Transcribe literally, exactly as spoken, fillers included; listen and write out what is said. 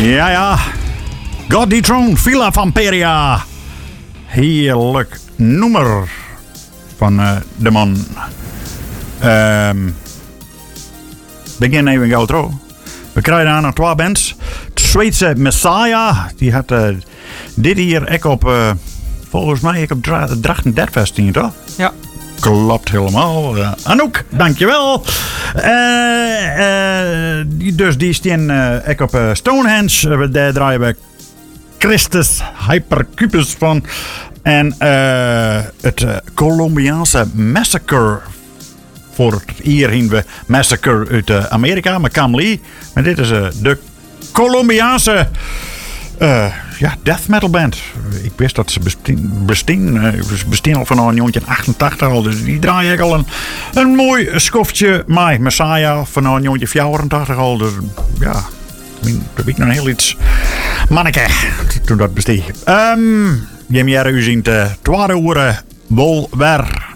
Ja, ja. God Dethrone, Villa Vampiria. Heerlijk nummer van uh, de man. Um, begin even gauw trouw. We krijgen aan nog twee bands. De Zweedse Messiah. Die had uh, dit hier ook op... Uh, volgens mij ook op Dra- Drachten Deadfest, toch? Ja. Klopt helemaal. Uh, Anouk, dankjewel. Uh, uh, die, dus die staan uh, ook op uh, Stonehenge. Uh, daar draaien we Christus Hypercubus van. En uh, het uh, Colombiaanse Massacre. Voor het hier heen we Massacre uit uh, Amerika met Cam Lee. Maar dit is uh, de Colombiaanse uh, ja, death metal band. Ik wist dat ze bestaan. Uh, ze bestaan al vanaf negentien achtentachtig al. Dus die draaien al een, een mooi schoftje. Maar Messiah vanaf negentien vierentachtig al. Dus ja, dat weet ik nog heel iets. Manneke, toen dat besteeg. Um, je hebt u zien te tweede uur wel weer.